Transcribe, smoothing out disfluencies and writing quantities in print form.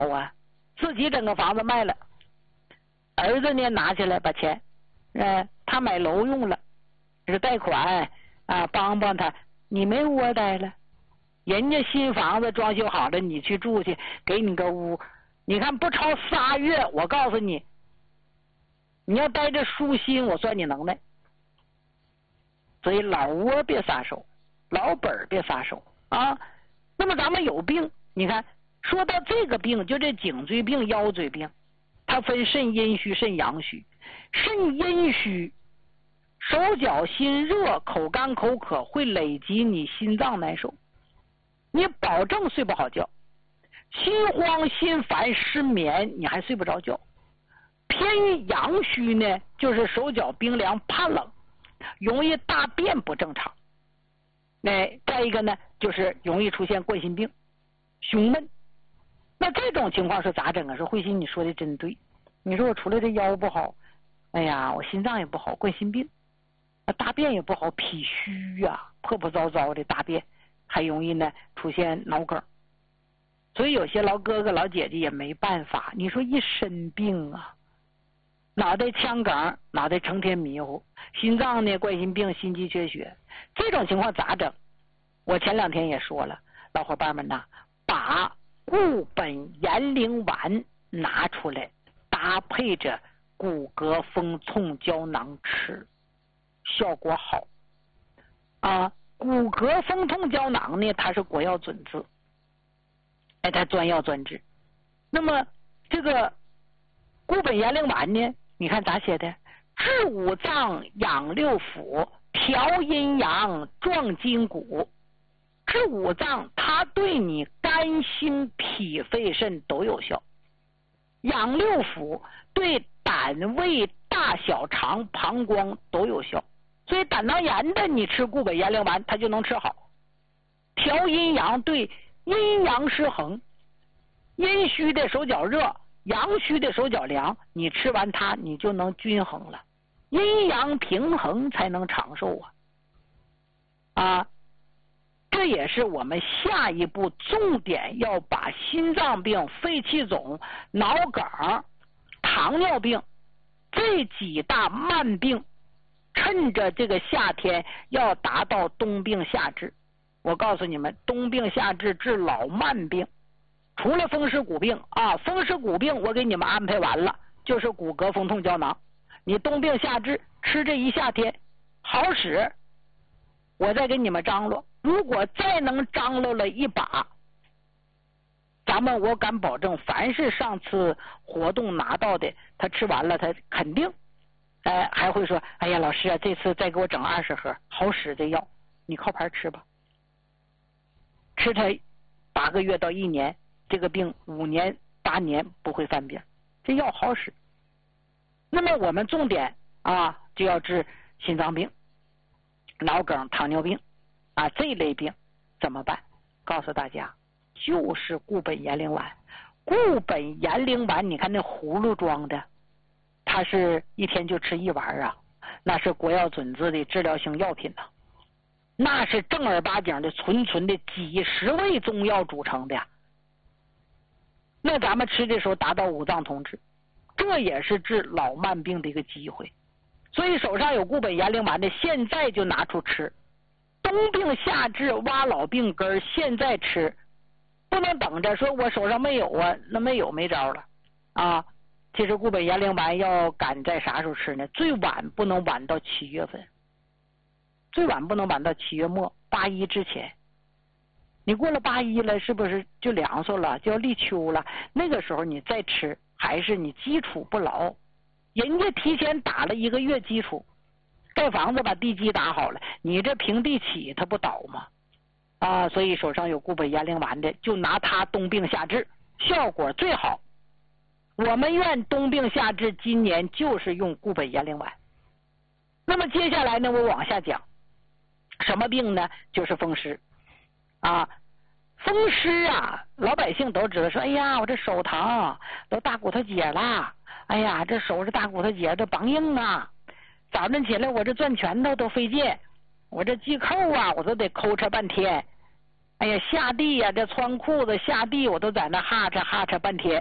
啊，自己整个房子卖了，儿子呢拿起来把钱，他买楼用了，是贷款啊，帮帮他，你没窝待了。人家新房子装修好了，你去住去，给你个屋，你看不超3月，我告诉你，你要待着舒心，我算你能耐。所以老窝别撒手，老本别撒手啊。那么咱们有病，你看说到这个病，就这颈椎病、腰椎病，它分肾阴虚、肾阳虚。肾阴虚，手脚心热、口干口渴，会累积你心脏难受，你保证睡不好觉，心慌心烦失眠，你还睡不着觉。偏阳虚呢，就是手脚冰凉怕冷，容易大便不正常。再一个呢，就是容易出现冠心病、胸闷。那这种情况是咋整啊？说慧心你说的真对，你说我除了这腰不好，哎呀，我心脏也不好，冠心病，大便也不好，脾虚呀，破破糟糟的大便，还容易呢出现脑梗。所以有些老哥哥老姐姐也没办法，你说一身病啊，脑袋腔梗，脑袋成天迷糊，心脏呢冠心病、心肌缺血，这种情况咋整？我前2天也说了，老伙伴们呐，把固本延龄丸拿出来，搭配着骨骼风痛胶囊吃，效果好啊。骨骼风痛胶囊呢，它是国药准字，它专药专治。那么这个固本延龄丸呢，你看咋写的？治五脏、养六腑、调阴阳、壮筋骨。治五脏，它对你肝心脾肺肾都有效；养六腑，对胆胃大小肠膀胱都有效。所以胆囊炎的你吃固本延龄丸，它就能吃好。调阴阳，对阴阳失衡，阴虚的手脚热，阳虚的手脚凉，你吃完它你就能均衡了，阴阳平衡才能长寿啊！这也是我们下一步重点要把心脏病、肺气肿、脑梗、糖尿病这几大慢病，趁着这个夏天要达到冬病夏治。我告诉你们，冬病夏治治老慢病，除了风湿骨病啊，风湿骨病我给你们安排完了，就是骨骼风痛胶囊，你冬病夏治吃这一夏天好使。我再给你们张罗，如果再能张罗了一把，咱们我敢保证，凡是上次活动拿到的，他吃完了他肯定还会说，哎呀老师啊，这次再给我整20盒好使的药，你靠牌吃吧，吃它8个月到1年，这个病5年8年不会犯病，这药好使。那么我们重点啊就要治心脏病、脑梗、糖尿病啊这一类病怎么办？告诉大家，就是固本延龄丸。固本延龄丸，你看那葫芦装的，它是1天就吃1丸啊，那是国药准字的治疗性药品呐，那是正儿八经的纯的几十味中药组成的。那咱们吃的时候达到五脏同治，这也是治老慢病的一个机会。所以手上有固本延龄丸的，现在就拿出吃。冬病夏治，挖老病根，现在吃，不能等着说我手上没有啊，那没有没招了啊。其实固本延龄丸要赶在啥时候吃呢？最晚不能晚到7月份，最晚不能晚到7月末，8·1之前。你过了8·1了，是不是就凉爽了，就要立秋了？那个时候你再吃，还是你基础不牢。人家提前打了1个月基础，盖房子把地基打好了，你这平地起它不倒吗？啊，所以手上有固本延龄丸的，就拿它冬病夏治，效果最好。我们院冬病夏治今年就是用固本延龄丸。那么接下来呢，我往下讲，什么病呢？就是风湿啊。风湿啊，老百姓都知道，说哎呀，我这手疼，都大骨头节了，哎呀，这手是大骨头节，这梆硬啊，早晨起来我这攥拳头都费劲，我这系扣啊我都得抠扯半天哎呀，下地呀，这穿裤子下地，我都在那哈哧哈哧半天。